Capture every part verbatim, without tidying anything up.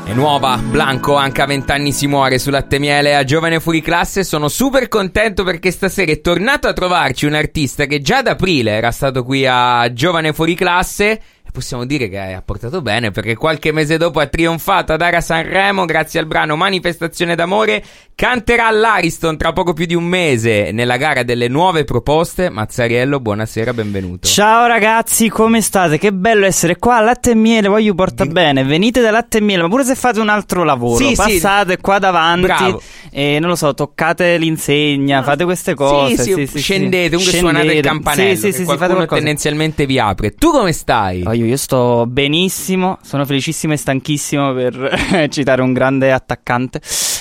È nuova, Blanco, anche a vent'anni si muore su Latte e Miele a Giovane Fuori Classe. Sono super contento perché stasera è tornato a trovarci un artista che già ad aprile era stato qui a Giovane Fuori Classe. E possiamo dire che ha portato bene, perché qualche mese dopo ha trionfato ad Ara Sanremo grazie al brano Manifestazione d'amore. Canterà all'Ariston tra poco più di un mese nella gara delle nuove proposte. Mazzariello, buonasera, benvenuto. Ciao ragazzi, come state? Che bello essere qua a Latte e Miele, voi vi porta G- bene. Venite da Latte e Miele, ma pure se fate un altro lavoro, sì, passate sì. qua davanti. Bravo. E non lo so, toccate l'insegna, no. fate queste cose. Sì, sì, sì, scendete, comunque scendete. Suonate il campanello, sì, sì, sì, qualcuno fate qualcosa. Tendenzialmente vi apre. Tu come stai? Oh, io, io sto benissimo, sono felicissimo e stanchissimo, per citare un grande attaccante.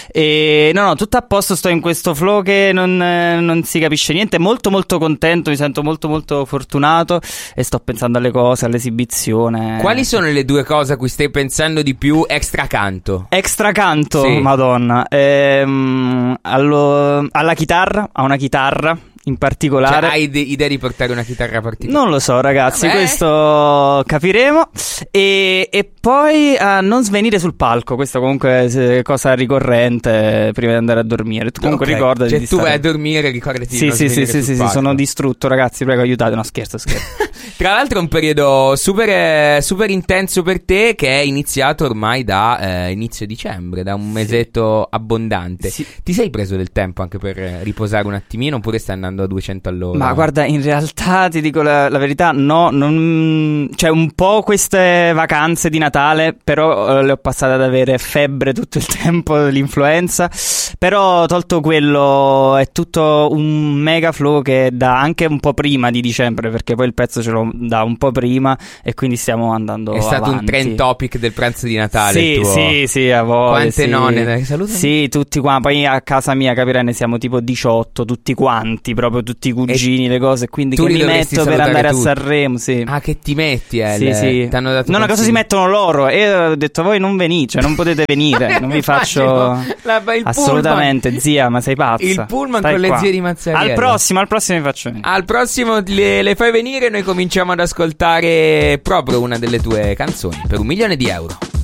E no, no, tutto a posto, sto in questo flow che non, non si capisce niente. Molto molto contento, mi sento molto molto fortunato e sto pensando alle cose, all'esibizione. Quali sono le due cose a cui stai pensando di più extra canto? Extra canto, sì. Madonna, ehm, allo, alla chitarra, a una chitarra in particolare. Cioè, hai ide- idea di portare una chitarra particolare? Non lo so ragazzi, Vabbè. questo capiremo. E, e poi a non svenire sul palco. Questa comunque è cosa ricorrente prima di andare a dormire. Tu comunque okay. ricordati cioè, di tu stare... vai a dormire, ricordati sì, di non sì, svenire sì, sul sì, sì, palco. sono distrutto ragazzi, prego aiutate. No, scherzo, scherzo. Tra l'altro è un periodo super, super intenso per te, che è iniziato ormai da eh, inizio dicembre, da un mesetto sì. abbondante. Sì. Ti sei preso del tempo anche per riposare un attimino, oppure stai andando a duecento all'ora? Ma guarda, in realtà ti dico la, la verità, no, non, cioè un po' queste vacanze di Natale, però eh, le ho passate ad avere febbre tutto il tempo dell'influenza. Però tolto quello è tutto un mega flow che da anche un po' prima di dicembre, perché poi il pezzo ce lo dà un po' prima e quindi stiamo andando avanti. È stato un trend topic del pranzo di Natale. Sì, il tuo... sì, sì, a voi. Quante sì. nonne? Salutami. Sì, tutti qua. Poi a casa mia, capirai, ne siamo tipo diciotto, tutti quanti, proprio tutti i cugini, e le cose. Quindi che mi metto per andare tutti. a Sanremo, sì. Ah, che ti metti, eh? Sì, sì. T'hanno dato no, una cosa si mettono loro e ho detto voi non venite, cioè non potete venire, non vi faccio la, il assolutamente, pullman. Zia, ma sei pazza. Il pullman Stai con qua. le zie di Mazzariello. Al prossimo, al prossimo vi faccio venire. Al prossimo le, le fai venire e noi cominciamo ad ascoltare proprio una delle tue canzoni per un milione di euro.